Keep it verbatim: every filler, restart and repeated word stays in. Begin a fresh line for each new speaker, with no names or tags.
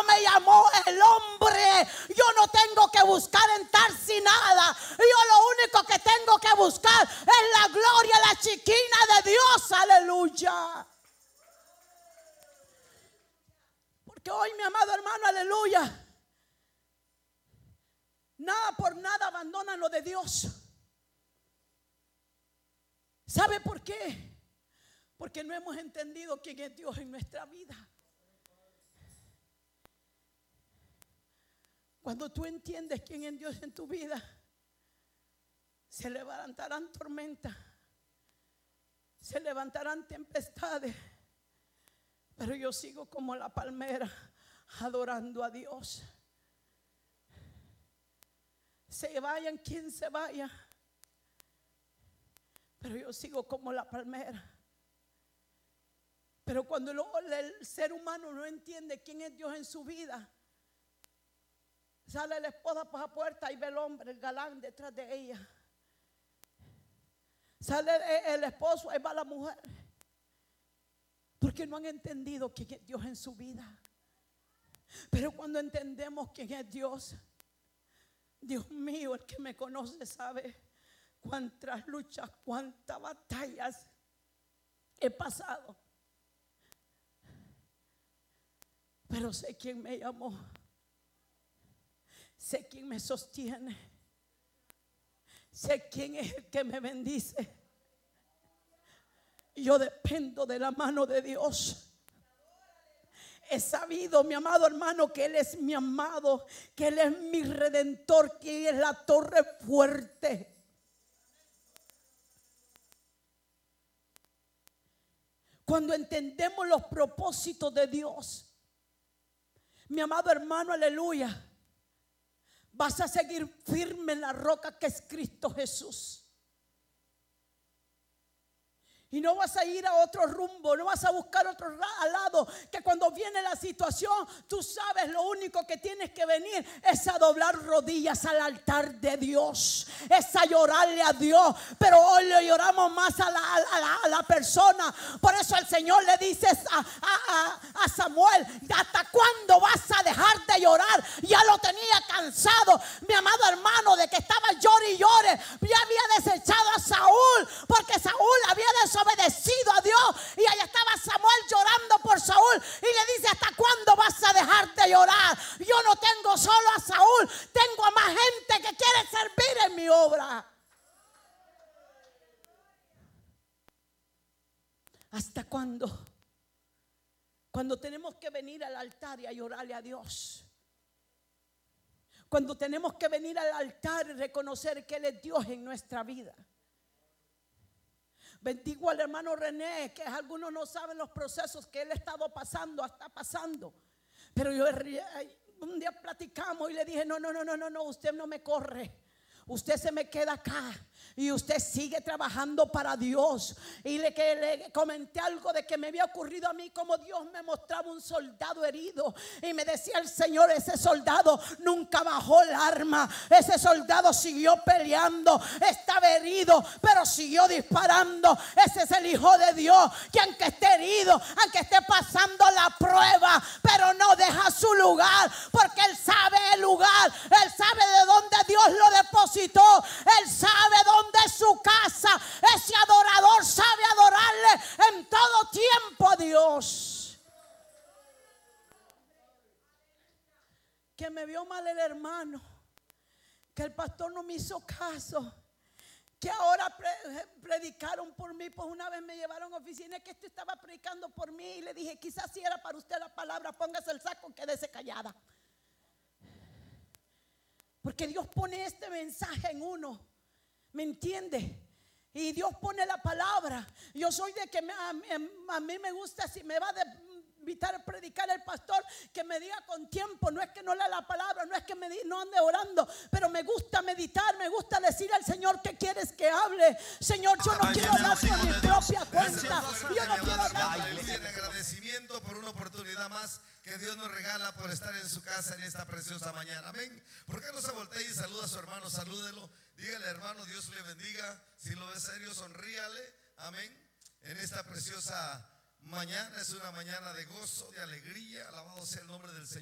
me llamó el hombre. Yo no tengo que buscar estar sin nada. Yo lo único que tengo que buscar es la gloria, la chiquina de Dios. Aleluya. Porque hoy, mi amado hermano, aleluya, nada por nada abandonan lo de Dios. ¿Sabe por qué? Porque no hemos entendido quién es Dios en nuestra vida. Cuando tú entiendes quién es Dios en tu vida, se levantarán tormentas, se levantarán tempestades, pero yo sigo como la palmera adorando a Dios. Se vayan quien se vaya, pero yo sigo como la palmera. Pero cuando el ser humano no entiende quién es Dios en su vida, sale la esposa por la puerta y ve el hombre, el galán detrás de ella. Sale el, el esposo, ahí va la mujer. Porque no han entendido quién es Dios en su vida. Pero cuando entendemos quién es Dios, Dios mío, el que me conoce sabe cuántas luchas, cuántas batallas he pasado. Pero sé quién me llamó. Sé quién me sostiene. Sé quién es el que me bendice. Yo dependo de la mano de Dios. He sabido, mi amado hermano, que Él es mi amado, que Él es mi redentor, que Él es la torre fuerte. Cuando entendemos los propósitos de Dios, mi amado hermano, aleluya, vas a seguir firme en la roca que es Cristo Jesús. Y no vas a ir a otro rumbo, no vas a buscar otro lado, que cuando viene la situación, tú sabes, lo único que tienes que venir es a doblar rodillas al altar de Dios, es a llorarle a Dios. Pero hoy le lloramos más a la, a la, a la persona. Por eso el Señor le dice a, a, a Samuel: ¿hasta cuándo vas a dejar de llorar? Ya lo tenía cansado, mi amado hermano, de que estaba llore y llore. Ya había desechado a Saúl, porque Saúl había desobedecido a Dios, y allá estaba Samuel llorando por Saúl, y le dice: ¿hasta cuándo vas a dejar de llorar? Yo no tengo solo a Saúl, tengo a más gente que quiere servir en mi obra. ¿Hasta cuándo? Cuando tenemos que venir al altar y a llorarle a Dios, cuando tenemos que venir al altar y reconocer que Él es Dios en nuestra vida. Bendigo al hermano René, que algunos no saben los procesos que él ha estado pasando, está pasando. Pero yo un día platicamos y le dije: no, no, no, no, no, no, usted no me corre. Usted se me queda acá y usted sigue trabajando para Dios. Y le, que, le comenté algo de que me había ocurrido a mí, como Dios me mostraba un soldado herido, y me decía el Señor: ese soldado nunca bajó el arma, ese soldado siguió peleando, estaba herido pero siguió disparando. Ese es el Hijo de Dios, que aunque esté herido, aunque esté pasando la prueba, pero no deja su lugar, porque Él sabe el lugar, Él sabe de dónde Dios lo depositó. Él sabe dónde es su casa. Ese adorador sabe adorarle en todo tiempo a Dios. Que me vio mal el hermano, que el pastor no me hizo caso, que ahora pre- predicaron por mí. Pues una vez me llevaron a oficina que este estaba predicando por mí, y le dije: quizás si era para usted la palabra, póngase el saco, quédese callada. Porque Dios pone este mensaje en uno, ¿me entiende? Y Dios pone la palabra. Yo soy de que me, a, a mí me gusta, si me va a invitar a predicar el pastor, que me diga con tiempo. No es que no lea la palabra, no es que me di, no ande orando, pero me gusta meditar, me gusta decir al Señor: ¿qué quieres que hable? Señor, yo no quiero hablar por mi propia cuenta. Yo no quiero hablar.
En agradecimiento por una oportunidad más que Dios nos regala por estar en su casa en esta preciosa mañana. Amén. ¿Por qué no se voltea y saluda a su hermano? Salúdelo. Dígale: hermano, Dios le bendiga. Si lo ve serio, sonríale. Amén. En esta preciosa mañana, es una mañana de gozo, de alegría. Alabado sea el nombre del Señor.